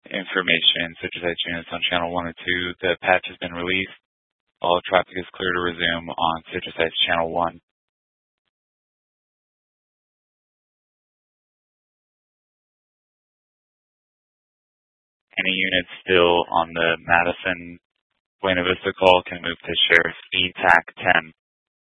Information, Citrus units on channel 1 and 2. The patch has been released. All traffic is clear to resume on Citrus Edge channel 1. Any units still on the Madison Buena Vista call can move to Sheriff ETAC 10.